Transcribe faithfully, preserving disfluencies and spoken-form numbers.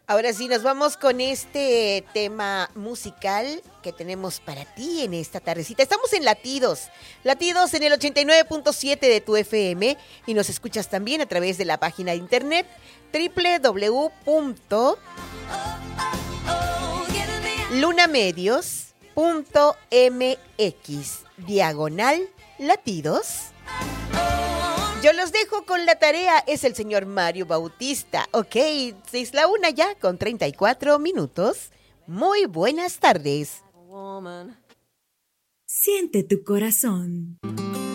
Ahora sí, nos vamos con este tema musical que tenemos para ti en esta tardecita. Estamos en Latidos, Latidos en el ochenta y nueve punto siete de tu F M y nos escuchas también a través de la página de internet doble u doble u doble u punto lunamedios punto m x diagonal latidos. Yo los dejo con la tarea, es el señor Mario Bautista. Ok, es la una ya con treinta y cuatro minutos. Muy buenas tardes. Siente tu corazón.